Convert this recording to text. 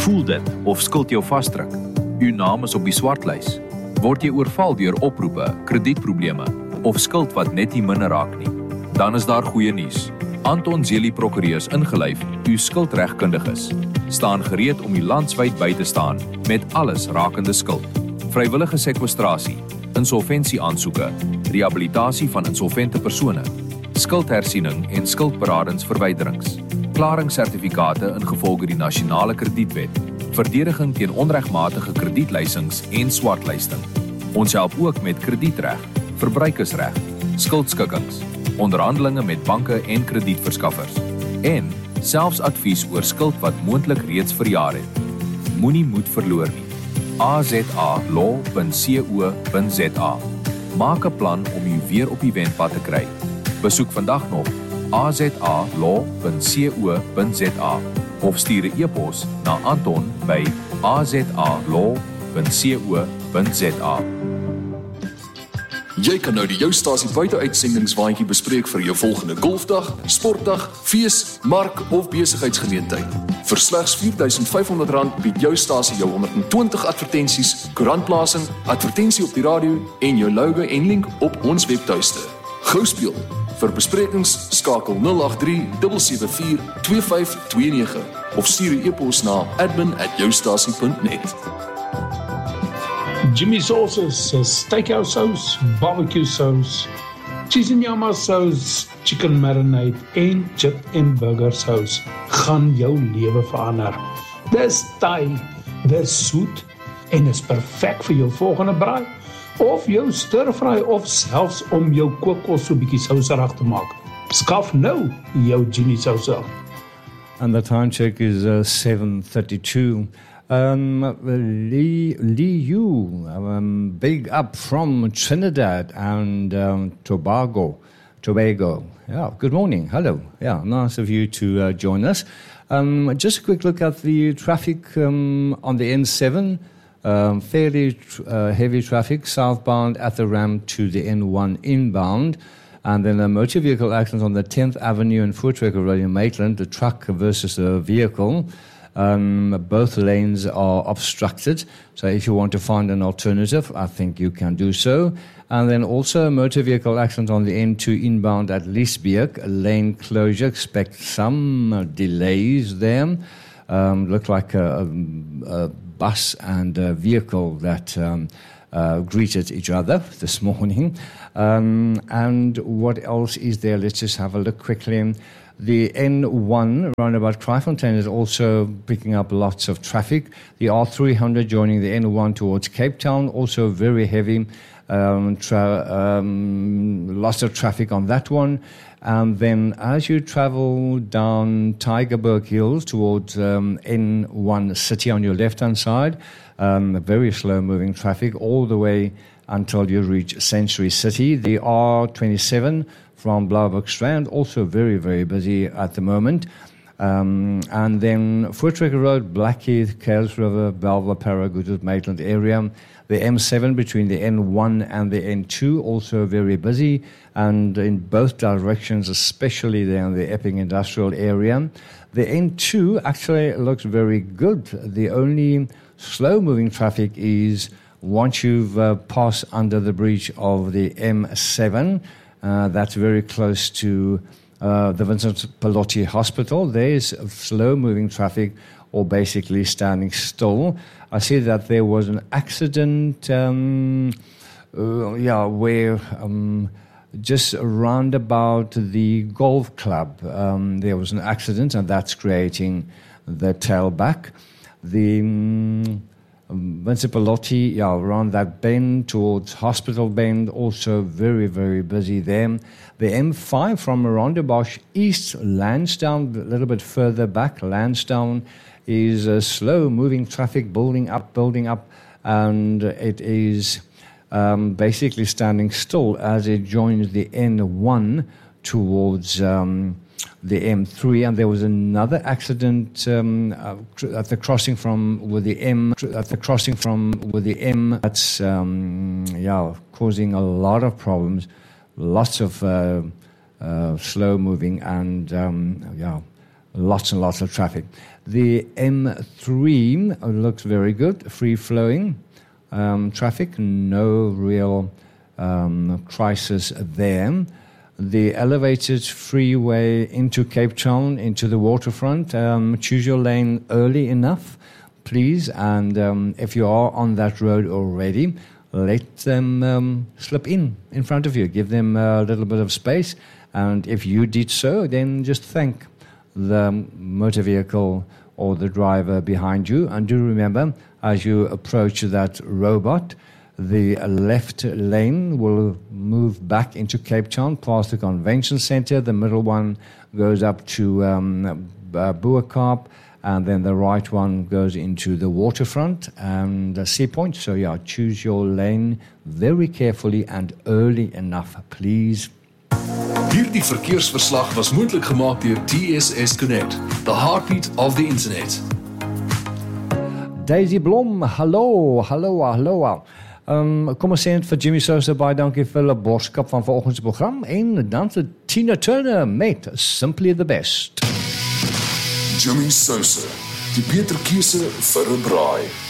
Voel dit of skuld jou vasdruk? U naam is op die swartlys. Word jy oorval deur oproepe, kredietprobleme of skuld wat net nie minder raak nie? Dan is daar goeie nuus. Anton Zeli Prokureurs ingelyf, u skuldregkundiges, staan gereed om u landwyd by te staan met alles rakende skuld. Vrywillige sekwestrasie, insolvensieaansoeke, rehabilitasie van insolvente persone, skuldhersiening en skuldberadingsverwyderings, klaringssertifikate ingevolge die nasionale kredietwet, verdediging teen onregmatige kredietlysings en swartlysting. Ons help ook met kredietreg, verbruikersreg, skuldskikkings, onderhandelinge met banke en kredietverskaffers en selfs advies oor skuld wat moontlik reeds verjaar het. Moenie moed verloor nie. azalaw.co.za. Maak 'n plan om u weer op die wendpad te kry. Besoek vandag nog azalaw.co.za of stuur 'n e-pos na Anton by azalaw.co.za. Jy kan nou die Jou Stasie buiteuitsendingwaandjie bespreek vir jou volgende golfdag, sportdag, fees, mark of besigheidsgeleentheid. Vir slegs R4,500 bied Jou Stasie jou 120 advertensies, koerantplasing, advertensie op die radio en jou logo en link op ons webtuiste. Gou speel. Vir besprekings skakel 083 774 2529 of stuur 'n e-pos na admin@joustasie.net. Jimmy Sauces, steakhouse sauce, barbecue sauce, cheese and yama sauce, chicken marinade en chip en burger sauce gaan jou lewe verander. Dis Thai, dis soet en is perfek vir jou volgende braai of jou stir-fry of selfs om jou kookkos so bietjie souserig te maak. Skaf nou jou Jimmy Sauce. And the time check is 7:32. Lee Yu, big up from Trinidad and Tobago. Yeah, good morning. Hello. Yeah, nice of you to join us. Just a quick look at the traffic on the N7. Fairly heavy traffic southbound at the ramp to the N1 inbound. And then a motor vehicle accident on the 10th Avenue and Voortrekker Road in Maitland, the truck versus the vehicle. Both lanes are obstructed, so if you want to find an alternative, I think you can do so. And then also a motor vehicle accident on the N2 inbound at Liesbeek, a lane closure, expect some delays there. Looked like a bus and a vehicle that greeted each other this morning. And what else is there? Let's just have a look quickly. The N1 roundabout Kraaifontein is also picking up lots of traffic. The R300 joining the N1 towards Cape Town, also very heavy. Lots of traffic on that one. And then as you travel down Tygerberg Hills towards N1 City on your left-hand side, very slow-moving traffic all the way until you reach Century City. The R27 from Blaubergstrand, also very, very busy at the moment. And then Voortrekker Road, Blackheath, Kales River, Belvoir, Paragould, Maitland area. The M7 between the N1 and the N2, also very busy. And in both directions, especially there in the Epping Industrial area. The N2 actually looks very good. The only slow-moving traffic is once you've passed under the bridge of the M7, that's very close to the Vincent Pallotti Hospital. There's slow-moving traffic or basically standing still. I see that there was an accident, where just around about the golf club, there was an accident, and that's creating the tailback. The Vincent Pallotti, around that bend towards Hospital Bend, also very, very busy there. The M5 from Rondebosch East, Lansdowne, a little bit further back. Lansdowne is slow-moving traffic building up, and it is basically standing still as it joins the N1 towards the M3, and there was another accident at the crossing with the M. That's causing a lot of problems, lots of slow moving, and lots and lots of traffic. The M3 looks very good, free-flowing traffic, no real crisis there. The elevated freeway into Cape Town, into the waterfront, choose your lane early enough, please. And if you are on that road already, let them slip in front of you. Give them a little bit of space. And if you did so, then just thank the motor vehicle or the driver behind you. And do remember, as you approach that robot, the left lane will move back into Cape Town past the convention center. The middle one goes up to Boerkaap, and then the right one goes into the waterfront and Sea Point. So yeah, choose your lane very carefully and early enough, please. Hierdie verkeersverslag was moontlik gemaak deur TSS Connect, the heartbeat of the internet. Daisy Blom, hallo. Kom ons sê vir Jimmy Sosa baie dankie vir die boodskap van vanoggend se program en dan se Tina Turner met Simply the Best. Jimmy Sosa, die beter keuse vir 'n braai.